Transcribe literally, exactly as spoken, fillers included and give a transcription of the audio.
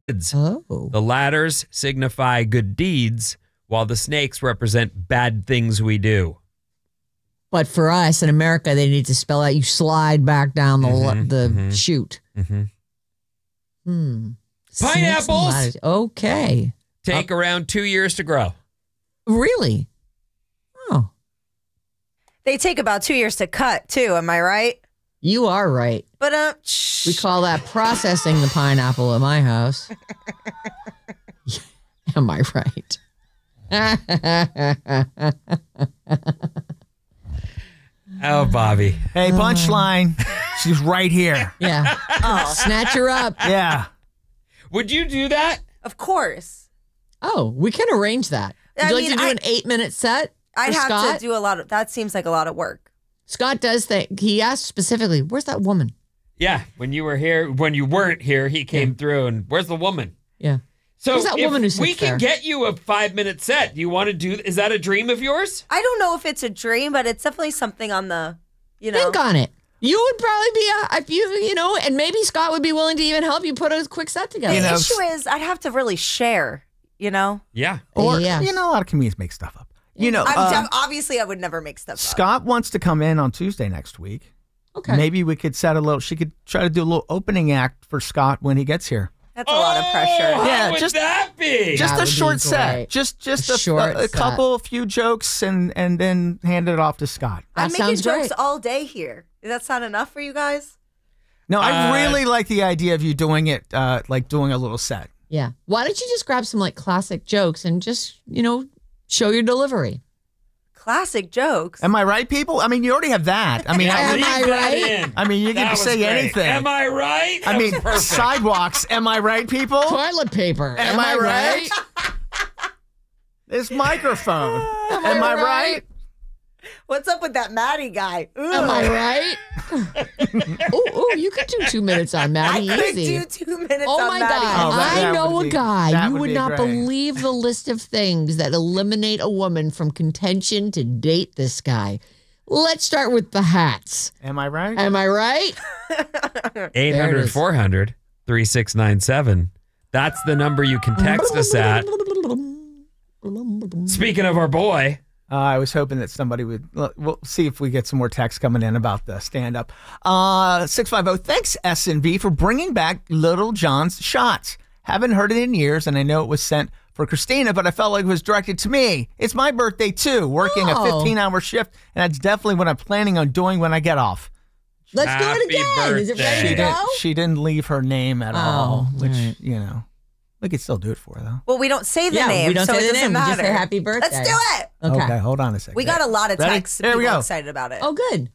Oh. The ladders signify good deeds, while the snakes represent bad things we do. But for us in America, they need to spell out you slide back down the Mm-hmm, the mm-hmm. chute. Mm-hmm. Hmm. Pineapples. Okay. Take uh, around two years to grow. Really? Oh. They take about two years to cut, too. Am I right? You are right. But uh, we call that processing the pineapple at my house. Am I right? Oh, Bobby. Hey, punchline. She's right here. Yeah. Oh. Snatch her up. Yeah. Would you do that? Of course. Oh, we can arrange that. Would I you mean, like to do I, an eight-minute set? I'd have Scott? to do a lot of, that seems like a lot of work. Scott does think, he asked specifically, where's that woman? Yeah, when you were here, when you weren't here, he came yeah. through and where's the woman? Yeah. So where's that if woman who sits we can there? get you a five-minute set, do you want to do, is that a dream of yours? I don't know if it's a dream, but it's definitely something on the, you know. Think on it. You would probably be, a, if you, you know, and maybe Scott would be willing to even help you put a quick set together. The You know, issue is I'd have to really share, you know? Yeah. Or, yeah. you know, a lot of comedians make stuff up. You know, I'm uh, def- obviously I would never make stuff Scott up. wants to come in on Tuesday next week. Okay. Maybe we could set a little, she could try to do a little opening act for Scott when he gets here. That's a oh, lot of pressure. How Yeah, would just that be? Just That a short set. Just just A a, short a, a couple, few jokes, and and then hand it off to Scott. That I'm making sounds jokes great. all day here. Does that sound enough for you guys? No, I Uh, really like the idea of you doing it, uh, like doing a little set. Yeah. Why don't you just grab some like classic jokes and just, you know, show your delivery? Classic jokes. Am I right, people? I mean, you already have that. I mean, Am I, I Leave that right? in. I mean, you That can was say great. anything. Am I right? I That mean, was perfect. sidewalks. Am I right, people? Toilet paper. Am, I right? This microphone. Am, I I right? right? What's up with that Maddie guy? Ooh. Am I right? oh, oh, you could do two minutes on Maddie. I could Easy. do two minutes Oh on my Maddie. God. Oh, that- I that know would a be- guy. that You would would be not great. believe the list of things that eliminate a woman from contention to date this guy. Let's start with the hats. Am I right? Am I right? eight hundred, four hundred, three six nine seven. That's the number you can text us at. Speaking of our boy, Uh, I was hoping that somebody would. We'll see if we get some more texts coming in about the stand up. Uh, six five zero. Thanks, S and V, for bringing back Little John's shots. Haven't heard it in years, and I know it was sent for Christina, but I felt like it was directed to me. It's my birthday, too, working Oh. a fifteen hour shift, and that's definitely what I'm planning on doing when I get off. Let's Happy do it again. Is it birthday. ready She to didn't, go? she didn't leave her name at Oh, all, which, right. you know, we could still do it for her, though. Well, we don't say the Yeah, name, we don't so say it the doesn't name. We matter. just say happy birthday. Let's do it. Okay. Okay, hold on a second. We got a lot of Ready? texts. Here we People go. excited about it. Oh, good.